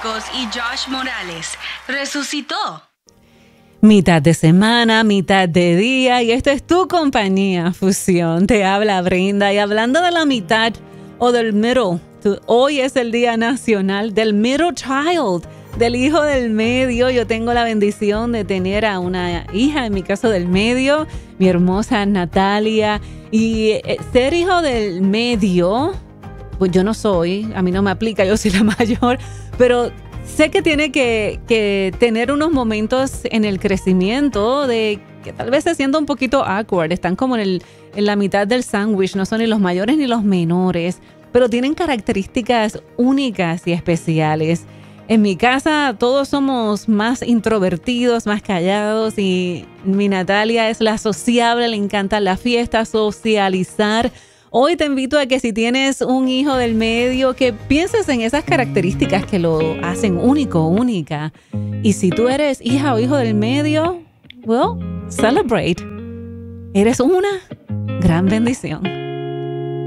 Marcos y Josh Morales resucitó. Mitad de semana, mitad de día, y esta es tu compañía, Fusión. Te habla Brenda, y hablando de la mitad o del middle, hoy es el Día Nacional del Middle Child, del hijo del medio. Yo tengo la bendición de tener a una hija, en mi caso del medio, mi hermosa Natalia, y ser hijo del medio, pues yo no soy, a mí no me aplica, yo soy la mayor, pero sé que tiene que tener unos momentos en el crecimiento de que tal vez se sienta un poquito awkward. Están como en la mitad del sándwich, no son ni los mayores ni los menores, pero tienen características únicas y especiales. En mi casa todos somos más introvertidos, más callados, y mi Natalia es la sociable, le encanta la fiesta, socializar. Hoy te invito a que si tienes un hijo del medio, que pienses en esas características que lo hacen único, única. Y si tú eres hija o hijo del medio, well, celebrate. Eres una gran bendición.